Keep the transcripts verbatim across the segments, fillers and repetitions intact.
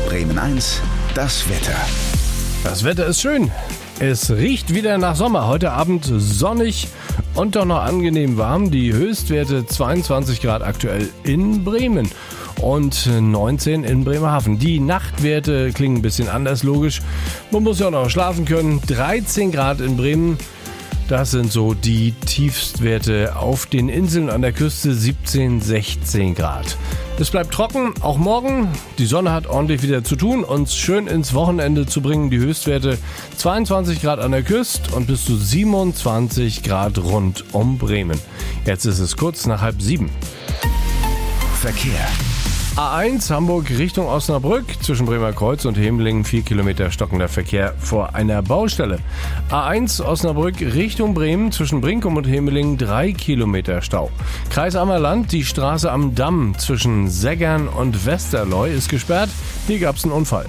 Bremen eins, das Wetter. Das Wetter ist schön. Es riecht wieder nach Sommer. Heute Abend sonnig und doch noch angenehm warm. Die Höchstwerte zweiundzwanzig Grad aktuell in Bremen und neunzehn in Bremerhaven. Die Nachtwerte klingen ein bisschen anders, logisch. Man muss ja auch noch schlafen können. dreizehn Grad in Bremen. Das sind so die Tiefstwerte auf den Inseln an der Küste, siebzehn, sechzehn Grad. Es bleibt trocken, auch morgen. Die Sonne hat ordentlich wieder zu tun, uns schön ins Wochenende zu bringen. Die Höchstwerte zweiundzwanzig Grad an der Küste und bis zu siebenundzwanzig Grad rund um Bremen. Jetzt ist es kurz nach halb sieben. Verkehr. A eins Hamburg Richtung Osnabrück, zwischen Bremer Kreuz und Hemelingen vier Kilometer stockender Verkehr vor einer Baustelle. A eins Osnabrück Richtung Bremen, zwischen Brinkum und Hemelingen drei Kilometer Stau. Kreis Ammerland, die Straße am Damm zwischen Seggern und Westerleu ist gesperrt. Hier gab es einen Unfall.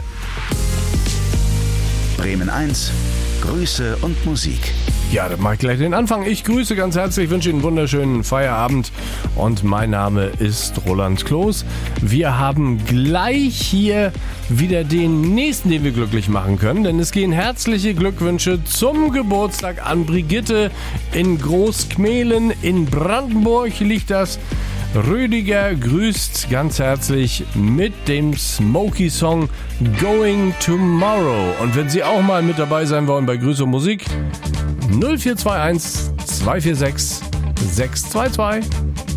Bremen eins, Grüße und Musik. Ja, dann mache ich gleich den Anfang. Ich grüße ganz herzlich, wünsche Ihnen einen wunderschönen Feierabend und mein Name ist Roland Kloß. Wir haben gleich hier wieder den nächsten, den wir glücklich machen können, denn es gehen herzliche Glückwünsche zum Geburtstag an Brigitte in Großkmehlen in Brandenburg liegt das. Rüdiger grüßt ganz herzlich mit dem Smokey-Song Going Tomorrow. Und wenn Sie auch mal mit dabei sein wollen bei Grüße und Musik, null vier zwei eins zwei vier sechs sechs zwei zwei.